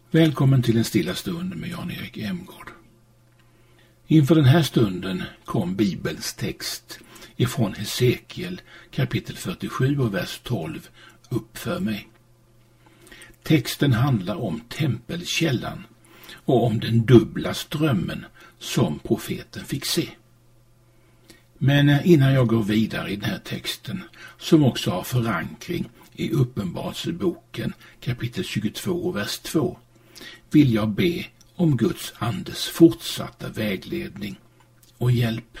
Välkommen till en stilla stund med Jan-Erik Emgård. Inför den här stunden kom Bibelns text ifrån Hesekiel kapitel 47 och vers 12 upp för mig. Texten handlar om tempelkällan och om den dubbla strömmen som profeten fick se. Men innan jag går vidare i den här texten, som också har förankring i Uppenbarelseboken kapitel 22 och vers 2, vill jag be om Guds andes fortsatta vägledning och hjälp.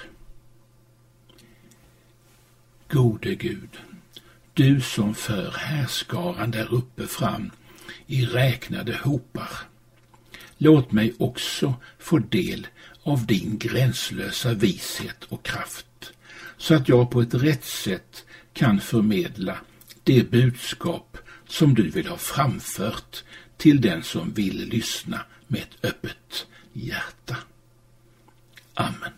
Gode Gud, du som för härskaran där uppe fram i räknade hopar, låt mig också få del av din gränslösa vishet och kraft, så att jag på ett rätt sätt kan förmedla det budskap som du vill ha framfört till den som vill lyssna med ett öppet hjärta. Amen.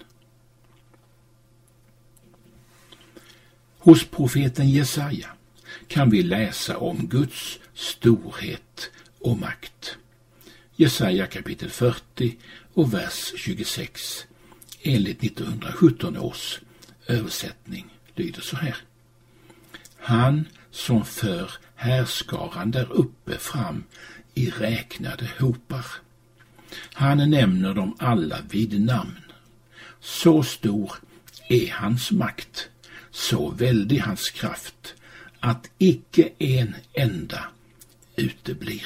Hos profeten Jesaja kan vi läsa om Guds storhet och makt. Jesaja kapitel 40 och vers 26 enligt 1917 års översättning lyder så här. Han som för härskaran där uppe fram i räknade hopar. Han nämner dem alla vid namn. Så stor är hans makt, så väldig hans kraft, att icke en enda uteblir.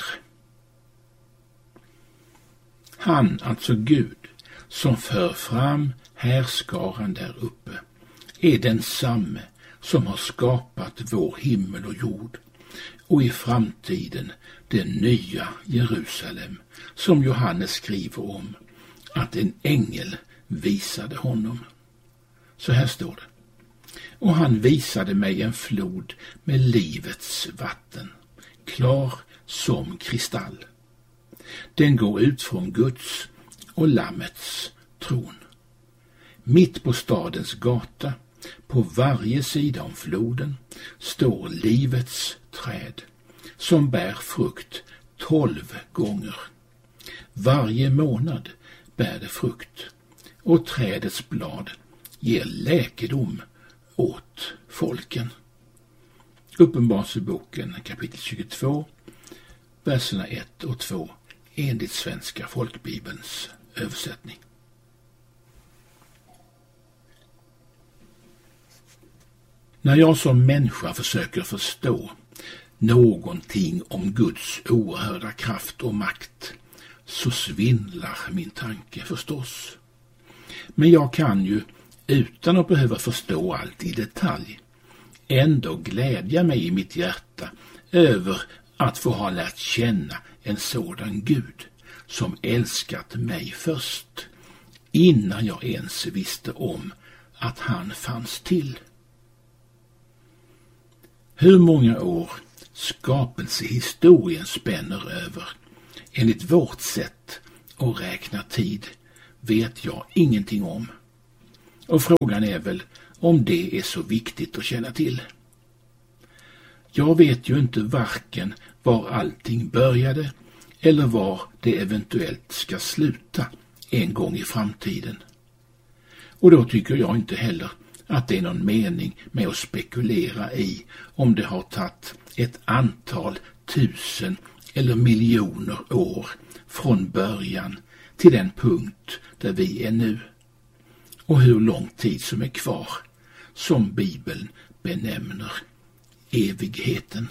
Han, alltså Gud, som för fram härskaran där uppe, är densamme som har skapat vår himmel och jord och i framtiden det nya Jerusalem som Johannes skriver om att en ängel visade honom. Så här står det. Och han visade mig en flod med livets vatten, klar som kristall. Den går ut från Guds och Lammets tron. Mitt på stadens gata, på varje sida om floden, står livets träd, som bär frukt 12 gånger. Varje månad bär det frukt, och trädets blad ger läkedom åt folken. Uppenbarelseboken kapitel 22, verserna 1 och 2 enligt Svenska folkbibelns översättning. När jag som människa försöker förstå någonting om Guds oerhörda kraft och makt, så svindlar min tanke förstås. Men jag kan ju, utan att behöva förstå allt i detalj, ändå glädja mig i mitt hjärta över att få ha lärt känna en sådan Gud som älskat mig först, innan jag ens visste om att han fanns till. Hur många år skapelsehistorien spänner över, enligt vårt sätt att räkna tid, vet jag ingenting om. Och frågan är väl om det är så viktigt att känna till. Jag vet ju inte varken var allting började eller var det eventuellt ska sluta en gång i framtiden. Och då tycker jag inte heller att det är någon mening med att spekulera i om det har tagit ett antal 1000 eller miljoner år från början till den punkt där vi är nu, och hur lång tid som är kvar, som Bibeln benämner evigheten.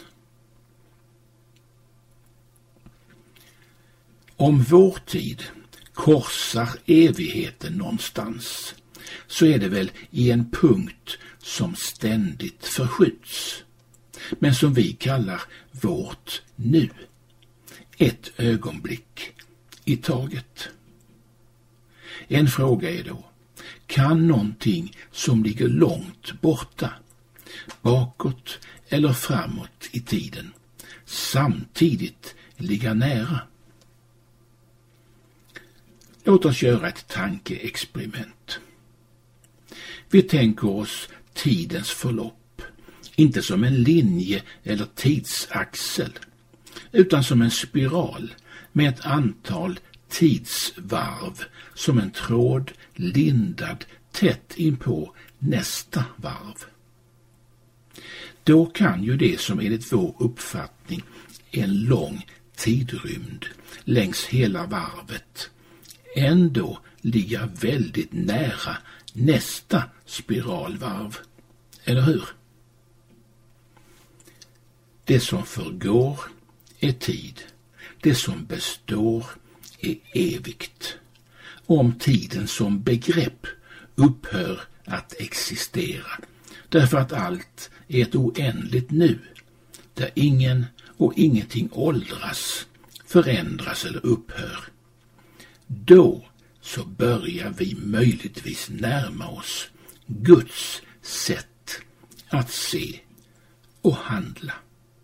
Om vår tid korsar evigheten någonstans, så är det väl i en punkt som ständigt förskjuts, men som vi kallar vårt nu. Ett ögonblick i taget. En fråga är då, kan någonting som ligger långt borta, bakåt eller framåt i tiden, samtidigt ligga nära? Låt oss göra ett tankeexperiment. Vi tänker oss tidens förlopp, inte som en linje eller tidsaxel, utan som en spiral med ett antal tidsvarv som en tråd lindad tätt inpå nästa varv. Då kan ju det som enligt vår uppfattning är en lång tidrymd längs hela varvet ändå ligga väldigt nära nästa spiralvarv, eller hur? Det som förgår är tid, det som består är evigt. Om tiden som begrepp upphör att existera, därför att allt är ett oändligt nu, där ingen och ingenting åldras, förändras eller upphör, då så börjar vi möjligtvis närma oss Guds sätt att se och handla.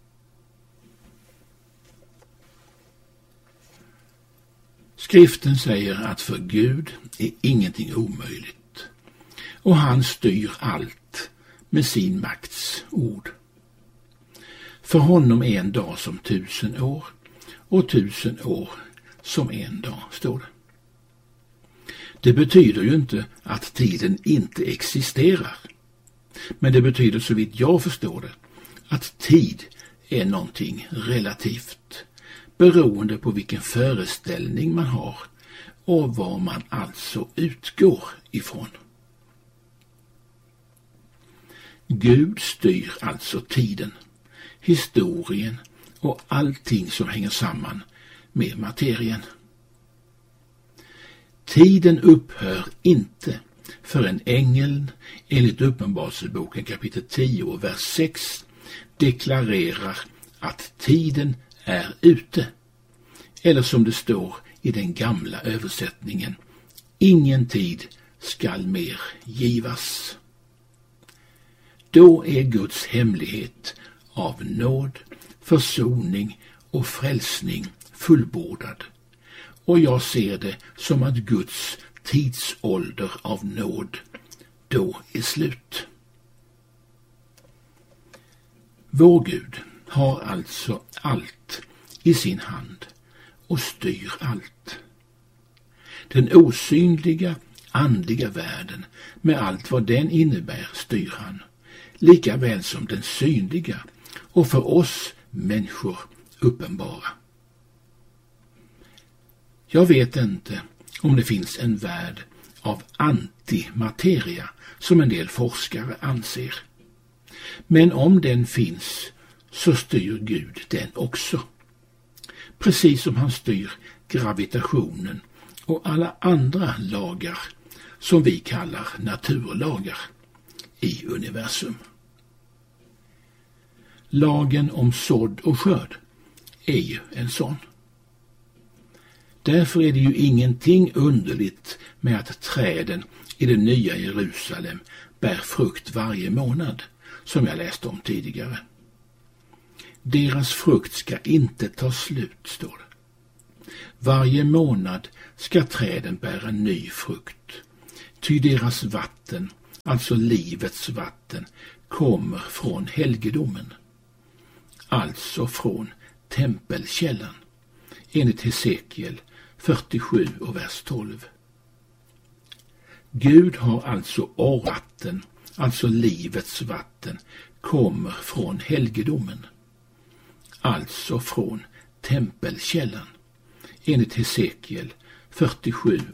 Skriften säger att för Gud är ingenting omöjligt, och han styr allt med sin makts ord. För honom är en dag som 1000 år, och 1000 år som en dag, står det. Det betyder ju inte att tiden inte existerar, men det betyder, så vitt jag förstår det, att tid är någonting relativt, beroende på vilken föreställning man har och vad man alltså utgår ifrån. Gud styr alltså tiden, historien och allting som hänger samman med materien. Tiden upphör inte förrän ängeln enligt Uppenbarelseboken kapitel 10 och vers 6 deklarerar att tiden är ute. Eller som det står i den gamla översättningen: ingen tid skall mer givas. Då är Guds hemlighet av nåd, försoning och frälsning fullbordad. Och jag ser det som att Guds tidsålder av nåd då är slut. Vår Gud har alltså allt i sin hand och styr allt. Den osynliga, andliga världen med allt vad den innebär styr han, lika väl som den synliga och för oss människor uppenbara. Jag vet inte om det finns en värld av antimateria som en del forskare anser. Men om den finns så styr Gud den också. Precis som han styr gravitationen och alla andra lagar som vi kallar naturlagar i universum. Lagen om sådd och skörd är ju en sån. Därför är det ju ingenting underligt med att träden i det nya Jerusalem bär frukt varje månad, som jag läste om tidigare. Deras frukt ska inte ta slut, står det. Varje månad ska träden bära ny frukt, ty deras vatten, alltså livets vatten, kommer från helgedomen, alltså från tempelkällan, enligt Hesekiel 47 och vers 12. Gud har alltså vatten, alltså livets vatten, kommer från helgedomen, alltså från tempelkällan, enligt Hesekiel 47